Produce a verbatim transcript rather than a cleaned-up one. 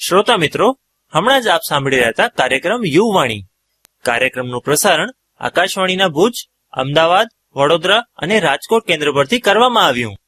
શ્રોતા મિત્રો, હમણાં જ આપ સાંભળી રહ્યા હતા કાર્યક્રમ યુવાણી. કાર્યક્રમનું પ્રસારણ આકાશવાણીના ભુજ, અમદાવાદ, વડોદરા અને રાજકોટ કેન્દ્ર પરથી કરવામાં આવ્યું.